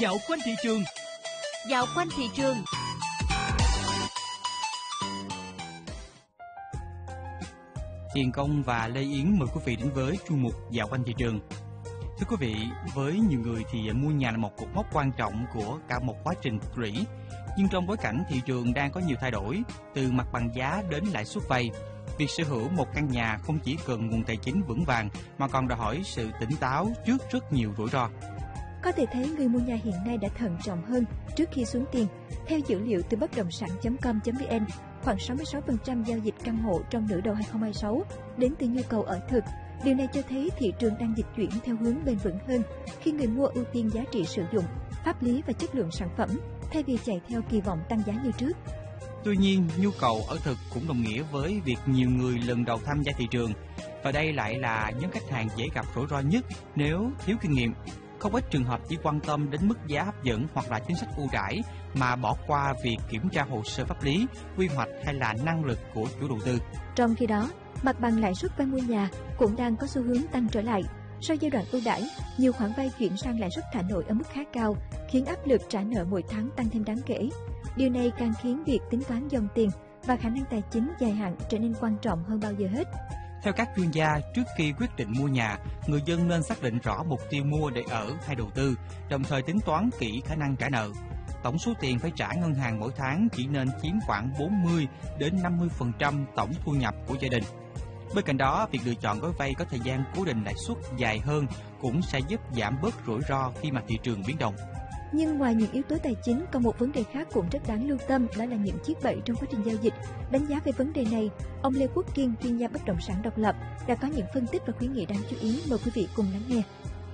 Dạo quanh thị trường. Dạo quanh thị trường. Tiền Công và Lê Yến mời quý vị đến với chuyên mục Dạo quanh thị trường. Thưa quý vị, với nhiều người thì mua nhà là một cột mốc quan trọng của cả một quá trình tích lũy. Nhưng trong bối cảnh thị trường đang có nhiều thay đổi, từ mặt bằng giá đến lãi suất vay, việc sở hữu một căn nhà không chỉ cần nguồn tài chính vững vàng mà còn đòi hỏi sự tỉnh táo trước rất nhiều rủi ro. Có thể thấy người mua nhà hiện nay đã thận trọng hơn trước khi xuống tiền. Theo dữ liệu từ bất động sản.com.vn, khoảng 66% giao dịch căn hộ trong nửa đầu 2026 đến từ nhu cầu ở thực. Điều này cho thấy thị trường đang dịch chuyển theo hướng bền vững hơn khi người mua ưu tiên giá trị sử dụng, pháp lý và chất lượng sản phẩm thay vì chạy theo kỳ vọng tăng giá như trước. Tuy nhiên, nhu cầu ở thực cũng đồng nghĩa với việc nhiều người lần đầu tham gia thị trường, và đây lại là nhóm khách hàng dễ gặp rủi ro nhất nếu thiếu kinh nghiệm. Không ít trường hợp chỉ quan tâm đến mức giá hấp dẫn hoặc là chính sách ưu đãi mà bỏ qua việc kiểm tra hồ sơ pháp lý, quy hoạch hay là năng lực của chủ đầu tư. Trong khi đó, mặt bằng lãi suất vay mua nhà cũng đang có xu hướng tăng trở lại. Sau giai đoạn ưu đãi, nhiều khoản vay chuyển sang lãi suất thả nổi ở mức khá cao, khiến áp lực trả nợ mỗi tháng tăng thêm đáng kể. Điều này càng khiến việc tính toán dòng tiền và khả năng tài chính dài hạn trở nên quan trọng hơn bao giờ hết. Theo các chuyên gia, trước khi quyết định mua nhà, người dân nên xác định rõ mục tiêu mua để ở hay đầu tư, đồng thời tính toán kỹ khả năng trả nợ. Tổng số tiền phải trả ngân hàng mỗi tháng chỉ nên chiếm khoảng 40 đến 50% tổng thu nhập của gia đình. Bên cạnh đó, việc lựa chọn gói vay có thời gian cố định lãi suất dài hơn cũng sẽ giúp giảm bớt rủi ro khi mà thị trường biến động. Nhưng ngoài những yếu tố tài chính, còn một vấn đề khác cũng rất đáng lưu tâm, đó là những chiếc bẫy trong quá trình giao dịch. Đánh giá về vấn đề này, ông Lê Quốc Kiên, chuyên gia bất động sản độc lập, đã có những phân tích và khuyến nghị đáng chú ý. Mời quý vị cùng lắng nghe.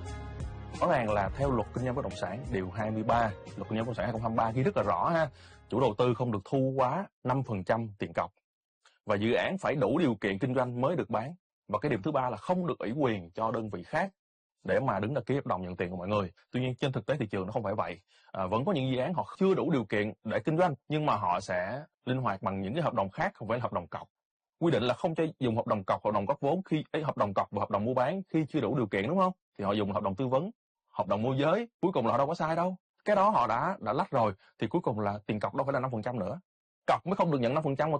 Rõ ràng là theo luật kinh doanh bất động sản điều 23, luật kinh doanh bất động sản 2023 ghi rất là rõ ha, chủ đầu tư không được thu quá 5% tiền cọc và dự án phải đủ điều kiện kinh doanh mới được bán. Và cái điểm thứ ba là không được ủy quyền cho đơn vị khác để mà đứng ra ký hợp đồng nhận tiền của mọi người. Tuy nhiên trên thực tế thị trường nó không phải vậy. Vẫn có những dự án họ chưa đủ điều kiện để kinh doanh nhưng mà họ sẽ linh hoạt bằng những cái hợp đồng khác, không phải là hợp đồng cọc. Quy định là không cho dùng hợp đồng cọc, hợp đồng góp vốn khi hợp đồng cọc và hợp đồng mua bán khi chưa đủ điều kiện, đúng không? Thì họ dùng hợp đồng tư vấn, hợp đồng môi giới, cuối cùng là họ đâu có sai đâu. Cái đó họ đã lách rồi thì cuối cùng là tiền cọc đâu phải là 5% nữa. Cọc mới không được nhận 5% mà